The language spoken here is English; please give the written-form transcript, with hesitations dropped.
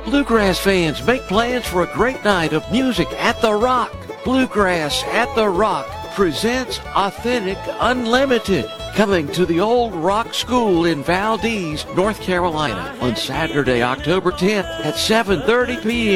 Bluegrass fans, make plans for a great night of music at the Rock. Bluegrass at the Rock presents Authentic Unlimited, coming to the Old Rock School in Valdez, North Carolina on Saturday, October 10th at 7:30 p.m.